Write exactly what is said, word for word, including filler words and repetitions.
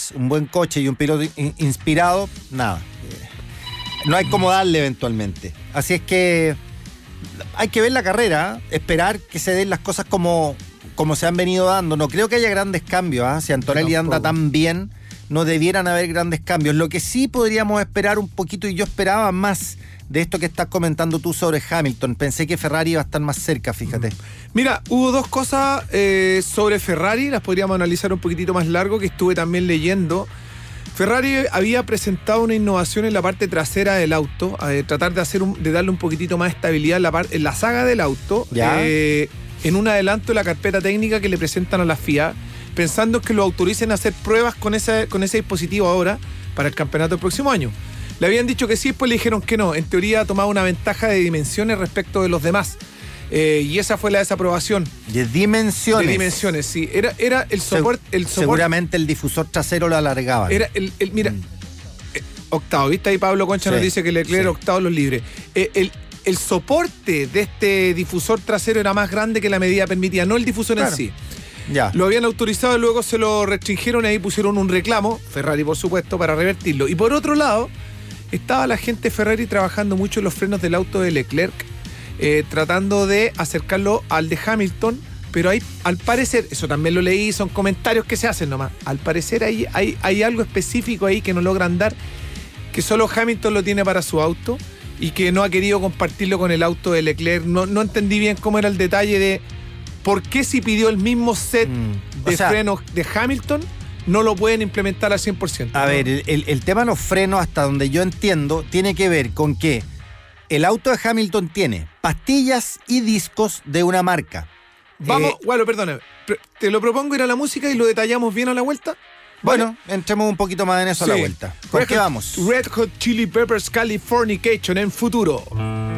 coches, un buen coche y un piloto in- inspirado, nada. No hay como darle eventualmente. Así es que hay que ver la carrera, esperar que se den las cosas como, como se han venido dando. No creo que haya grandes cambios. ¿eh? Si Antonelli anda tan bien, no debieran haber grandes cambios. Lo que sí podríamos esperar un poquito, y yo esperaba más de esto que estás comentando tú sobre Hamilton. Pensé que Ferrari iba a estar más cerca, fíjate. Mira, hubo dos cosas eh, sobre Ferrari, las podríamos analizar un poquitito más largo, que estuve también leyendo. Ferrari había presentado una innovación en la parte trasera del auto, eh, tratar de hacer un, de darle un poquitito más de estabilidad en la, par, en la saga del auto, eh, en un adelanto de la carpeta técnica que le presentan a la F I A, pensando que lo autoricen a hacer pruebas con ese, con ese dispositivo ahora para el campeonato del próximo año. Le habían dicho que sí, después le dijeron que no. En teoría tomaba una ventaja de dimensiones respecto de los demás. Eh, y esa fue la desaprobación. De dimensiones. De dimensiones, sí. Era, era el soporte. El soporte Seguramente el difusor trasero lo alargaba. Era el, el mira, mm. eh, octavo, ¿viste? Ahí Pablo Concha sí, nos dice que Leclerc sí. octavo los libres. Eh, el, el soporte de este difusor trasero era más grande que la medida permitida, no el difusor claro. en sí. Ya. Lo habían autorizado y luego se lo restringieron y ahí pusieron un reclamo, Ferrari por supuesto, para revertirlo. Y por otro lado, estaba la gente Ferrari trabajando mucho en los frenos del auto de Leclerc, eh, tratando de acercarlo al de Hamilton, pero hay, al parecer, eso también lo leí, son comentarios que se hacen nomás, al parecer hay, hay, hay algo específico ahí que no logran dar, que solo Hamilton lo tiene para su auto y que no ha querido compartirlo con el auto de Leclerc. No, no entendí bien cómo era el detalle de por qué si pidió el mismo set mm, de sea, frenos de Hamilton no lo pueden implementar al cien por ciento. A ¿no? ver, el, el tema de los frenos, hasta donde yo entiendo, tiene que ver con que el auto de Hamilton tiene pastillas y discos de una marca. Vamos, eh, bueno, perdona, te lo propongo ir a la música y lo detallamos bien a la vuelta. ¿Vale? Bueno, entremos un poquito más en eso sí. a la vuelta. ¿Con Red qué Hot, vamos? Red Hot Chili Peppers Californication en futuro.